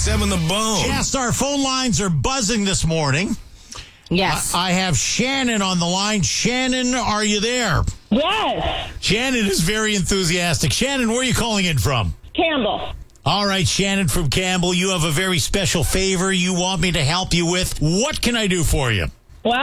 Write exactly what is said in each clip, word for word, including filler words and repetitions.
seven The Bone. Yes, our phone lines are buzzing this morning. Yes. I, I have Shannon on the line. Shannon, are you there? Yes. Shannon is very enthusiastic. Shannon, where are you calling in from? Campbell. All right, Shannon from Campbell, you have a very special favor you want me to help you with. What can I do for you? Well,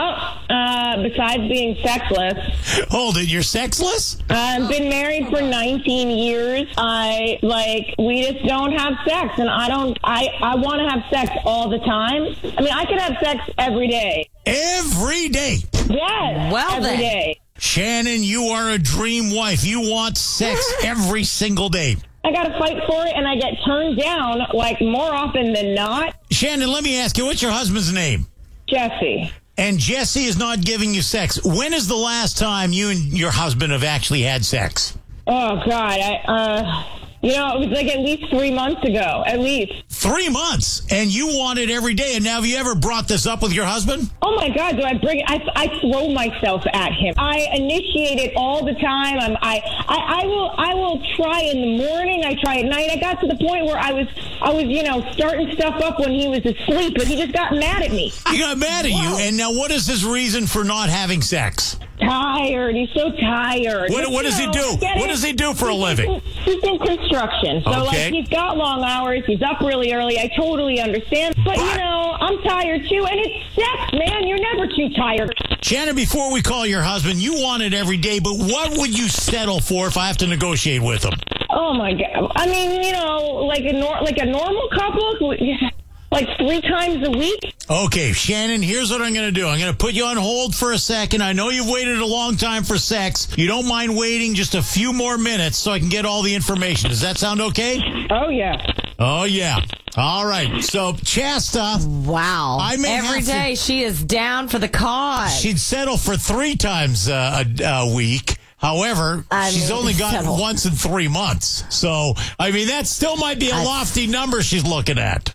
uh, besides being sexless, Hold it, you're sexless? I've been married for nineteen years. I, like, we just don't have sex, and I don't, I, I want to have sex all the time. I mean, I could have sex every day. Every day. Yes, Well, every then. day. Shannon, you are a dream wife. You want sex every single day. I got to fight for it, and I get turned down, like, more often than not. Shannon, let me ask you, what's your husband's name? Jesse. And Jesse is not giving you sex. When is the last time you and your husband have actually had sex? Oh, God. I, uh, you know, it was like at least three months ago. At least. Three months. And you want it every day. And now have you ever brought this up with your husband? Oh, my God. Do I bring I, I throw myself at him. I initiate it all the time. I'm, I, I, I will I will try in the morning. I try at night. I got to the point where I was, I was, you know, starting stuff up when he was asleep, but he just got mad at me. He got mad at you. And now what is his reason for not having sex? Tired. He's so tired. What, But, what you does he know, do? get What it? does he do for a He's living? in- He's in construction. So, Okay. like, he's got long hours. He's up really early. I totally understand. But, you But- know, I'm tired, too. And it's sex, man. You're never too tired. Shannon, before we call your husband, you want it every day, but what would you settle for if I have to negotiate with him? Oh, my God. I mean, you know, like a, nor- like a normal couple, like three times a week. Okay, Shannon, here's what I'm going to do. I'm going to put you on hold for a second. I know you've waited a long time for sex. You don't mind waiting just a few more minutes so I can get all the information. Does that sound okay? Oh, yeah. Oh, yeah. All right. So, Shasta, Wow. I may Every have to- day she is down for the cause. she'd settle for three times uh, a, a week. However, I she's mean, only gotten settle. once in three months. So, I mean, that still might be a I- lofty number she's looking at.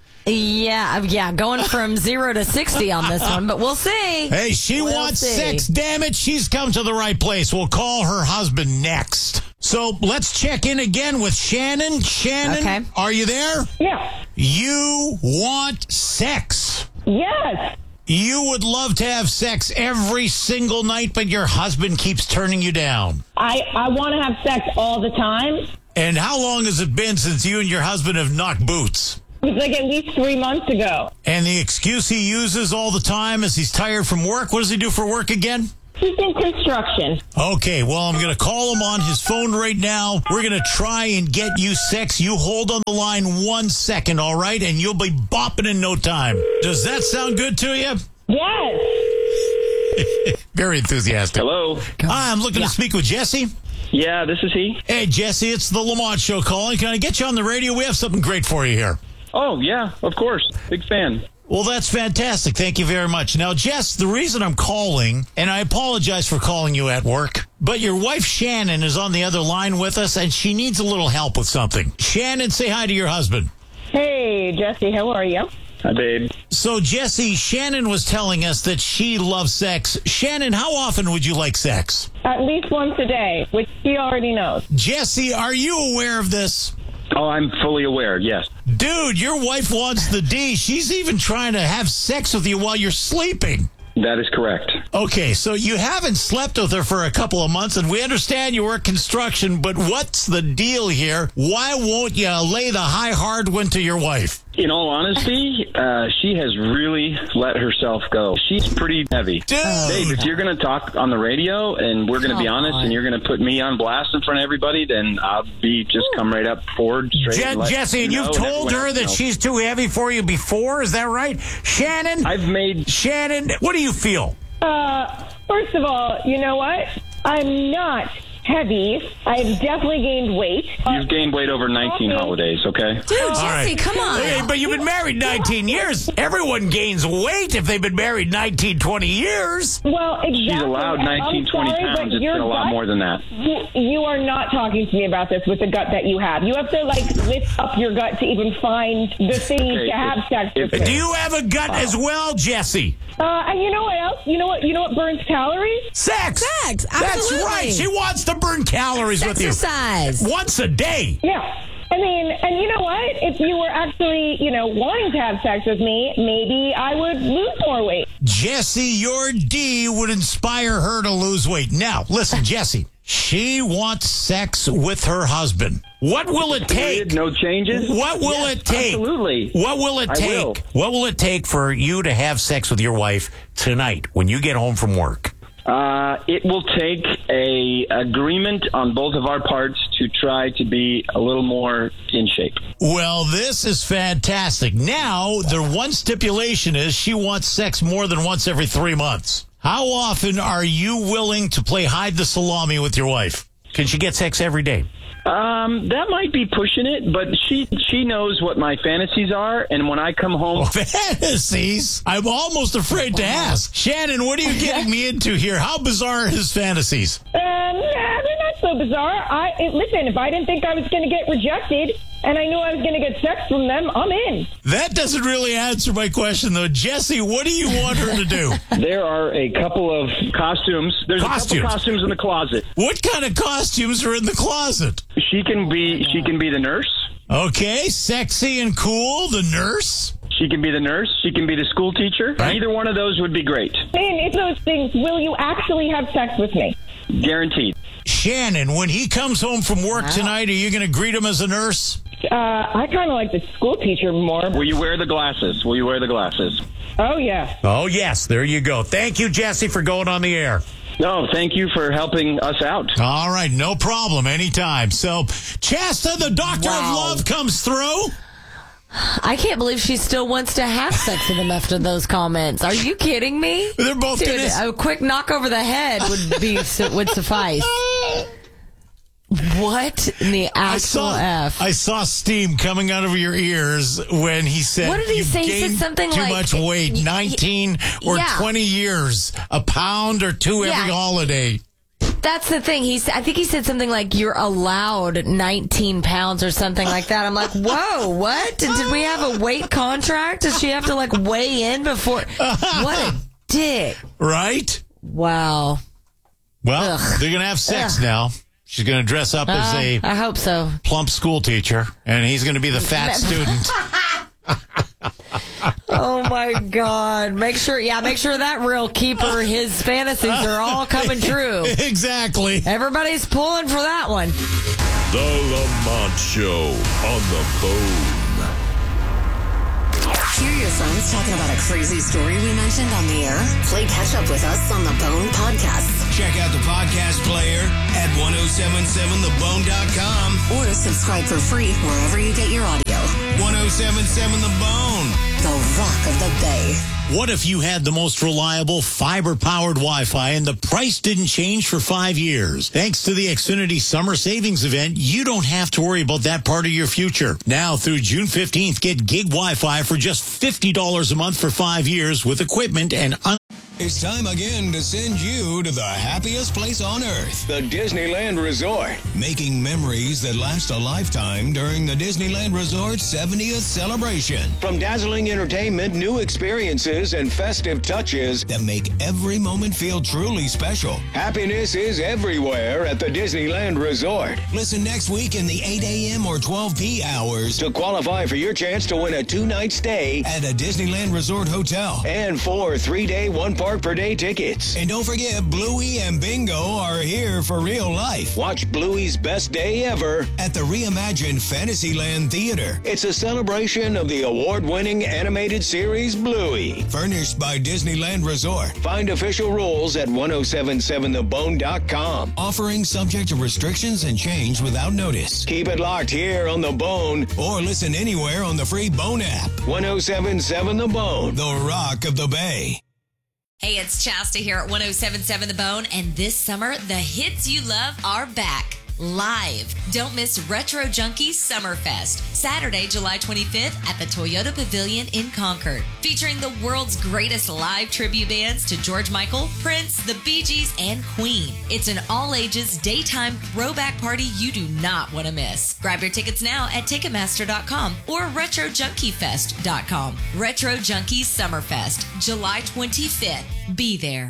Yeah, yeah, going from zero to sixty on this one, but we'll see. Hey, she We'll wants see. sex. Damn it, she's come to the right place. We'll call her husband next. So let's check in again with Shannon. Shannon, Okay. are you there? Yeah. You want sex. Yes. You would love to have sex every single night, but your husband keeps turning you down. I, I want to have sex all the time. And how long has it been since you and your husband have knocked boots? It was like at least three months ago. And the excuse he uses all the time is he's tired from work. What does he do for work again? He's in construction. Okay, well, I'm going to call him on his phone right now. We're going to try and get you sex. You hold on the line one second, all right? And you'll be bopping in no time. Does that sound good to you? Yes. Very enthusiastic. Hello. Hi, I'm looking to speak with Jesse. Yeah, this is he. Hey, Jesse, it's the Lamont Show calling. Can I get you on the radio? We have something great for you here. Oh, yeah, of course. Big fan. Well, that's fantastic. Thank you very much. Now, Jess, the reason I'm calling, and I apologize for calling you at work, but your wife Shannon is on the other line with us, and she needs a little help with something. Shannon, say hi to your husband. Hey, Jesse, how are you? Hi, babe. So, Jesse, Shannon was telling us that she loves sex. Shannon, how often would you like sex? At least once a day, which he already knows. Jesse, are you aware of this? Oh, I'm fully aware, yes. Dude, your wife wants the D. She's even trying to have sex with you while you're sleeping. That is correct. Okay, so you haven't slept with her for a couple of months, and we understand you work construction, but what's the deal here? Why won't you lay the high hard one to your wife? In all honesty, uh, she has really let herself go. She's pretty heavy. Dude! Dave, if you're going to talk on the radio and we're going to be Come honest on. and you're going to put me on blast in front of everybody, then I'll be just come right up forward straight. Je- and let Jesse, and you you've know, and told everyone her else that know. she's too heavy for you before, is that right? Shannon? I've made... Shannon, what do you feel? Uh, first of all, you know what? I'm not heavy. I've definitely gained weight. You've gained weight over nineteen Okay. holidays, okay? Dude, Jesse, All right. come on. Hey, but you've been married nineteen years. Everyone gains weight if they've been married nineteen, twenty years. Well, exactly. She's allowed I'm nineteen, twenty sorry, but pounds. It's your been a lot gut- more than that. You, you are not talking to me about this with the gut that you have. You have to, like, lift up your gut to even find the things Okay, to have if- sex if- with. Do you have a gut as well, Jesse? Uh, and you know what else? You know what? You know what burns calories? Sex. Sex, That's absolutely. right. She wants to burn calories with you. Exercise. Once a day. Yeah. I mean, and you know what? If you were actually, you know, wanting to have sex with me, maybe I would lose more weight. Jesse, your D would inspire her to lose weight. Now, listen, Jesse, she wants sex with her husband. What will it take? No changes? What will Yes, it take? Absolutely. What will it I take? will. What will it take for you to have sex with your wife tonight when you get home from work? Uh, it will take a agreement on both of our parts to try to be a little more in shape. Well, this is fantastic. Now, the one stipulation is she wants sex more than once every three months. How often are you willing to play hide the salami with your wife? Can she get sex every day? Um, that might be pushing it, but she she knows what my fantasies are, and when I come home... Fantasies? I'm almost afraid to ask. Shannon, what are you getting me into here? How bizarre are his fantasies? Um, nah, they're not so bizarre. I it, listen, if I didn't think I was going to get rejected and I knew I was going to get sex from them, I'm in. That doesn't really answer my question, though. Jesse, what do you want her to do? There are a couple of costumes. There's Costumes. a couple costumes in the closet. What kind of costumes are in the closet? She can be she can be the nurse. Okay, sexy and cool, the nurse. She can be the nurse. She can be the school teacher. Right. Either one of those would be great. Man, if those things, will you actually have sex with me? Guaranteed. Shannon, when he comes home from work tonight, are you going to greet him as a nurse? Uh, I kind of like the school teacher more. Will you wear the glasses? Will you wear the glasses? Oh, yeah. Oh, yes, there you go. Thank you, Jesse, for going on the air. No, thank you for helping us out. All right, no problem, anytime. So, Chasta, the doctor Wow. of love, comes through. I can't believe she still wants to have sex with him after those comments. Are you kidding me? They're both Dude, gonna- a quick knock over the head would be would suffice. What in the I actual saw, F? I saw steam coming out of your ears when he said, What did he "You say? He said gained something too like- much weight, y- nineteen or yeah. twenty years, a pound or two Yeah. every holiday." That's the thing. He said, I think he said something like, "You're allowed nineteen pounds or something like that." I'm like, whoa, what? Did, did we have a weight contract? Does she have to like weigh in before? What a dick. Right? Wow. Well, Ugh. they're going to have sex Ugh. now. She's going to dress up as Uh, a I hope so. plump school teacher, and he's going to be the fat student. Oh my God. Make sure, yeah, make sure that real keeper, his fantasies are all coming true. Exactly. Everybody's pulling for that one. The Lamont Show on the Bone. Hear your friends talking about a crazy story we mentioned on the air? Play catch up with us on the Bone Podcast. Check out the podcast player at ten seventy-seven the bone dot com. Or subscribe for free wherever you get your audio. ten seventy-seven The Bone. The Rock of the Bay. What if you had the most reliable fiber-powered Wi-Fi and the price didn't change for five years? Thanks to the Xfinity Summer Savings Event, you don't have to worry about that part of your future. Now through June fifteenth, get gig Wi-Fi for just fifty dollars a month for five years with equipment and un- It's time again to send you to the happiest place on earth, The Disneyland Resort. making memories that last a lifetime during the Disneyland Resort seventieth celebration From dazzling entertainment, new experiences, and festive touches, that make every moment feel truly special. happiness is everywhere at the Disneyland Resort. Listen next week in the eight a.m. or twelve p hours To qualify for your chance to win a two-night stay at a Disneyland Resort hotel. and four three-day, one-park-per-day tickets. And don't forget, Bluey and Bingo are here for real life Watch Bluey's best day ever. at the reimagined Fantasyland Theater. It's a celebration of the award-winning animated series Bluey. Furnished by Disneyland Resort. Find official rules at ten seventy-seven the bone dot com. Offering subject to restrictions and change without notice. Keep it locked here on The Bone. Or listen anywhere on the free Bone app. ten seventy-seven The Bone. The Rock of the Bay. Hey, it's Chasta here at ten seventy-seven The Bone, and this summer, the hits you love are back. Live. Don't miss Retro Junkies Summerfest, Saturday, July twenty-fifth at the Toyota Pavilion in Concord. Featuring the world's greatest live tribute bands to George Michael, Prince, the Bee Gees, and Queen. It's an all-ages daytime throwback party you do not want to miss. Grab your tickets now at Ticketmaster dot com or Retro Junkie Fest dot com. Retro Junkies Summerfest, July twenty-fifth. Be there.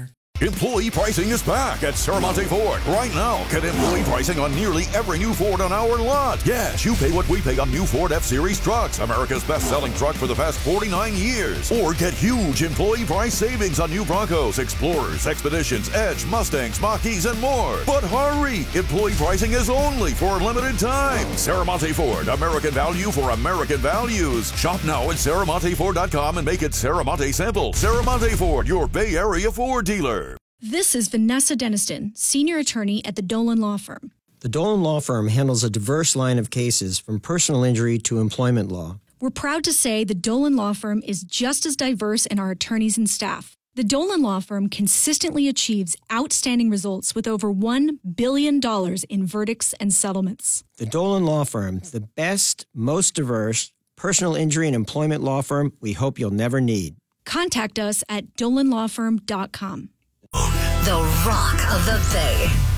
Employee pricing is back at Serramonte Ford. Right now, get employee pricing on nearly every new Ford on our lot. Yes, you pay what we pay on new Ford F-Series trucks, America's best-selling truck for the past forty-nine years. Or get huge employee price savings on new Broncos, Explorers, Expeditions, Edge, Mustangs, Mach-E's, and more. But hurry! Employee pricing is only for a limited time. Serramonte Ford, American value for American values. Shop now at Serramonte Ford dot com and make it Serramonte simple. Serramonte Ford, your Bay Area Ford dealer. This is Vanessa Deniston, senior attorney at the Dolan Law Firm. The Dolan Law Firm handles a diverse line of cases from personal injury to employment law. We're proud to say the Dolan Law Firm is just as diverse in our attorneys and staff. The Dolan Law Firm consistently achieves outstanding results with over one billion dollars in verdicts and settlements. The Dolan Law Firm, the best, most diverse personal injury and employment law firm we hope you'll never need. Contact us at dolan law firm dot com. The Rock of the Bay.